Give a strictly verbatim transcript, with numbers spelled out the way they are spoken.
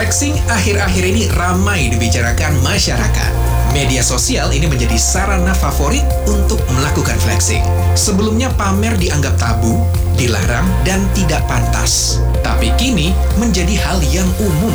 Flexing akhir-akhir ini ramai dibicarakan masyarakat. Media sosial ini menjadi sarana favorit untuk melakukan flexing. Sebelumnya pamer dianggap tabu, dilarang, dan tidak pantas. Tapi kini menjadi hal yang umum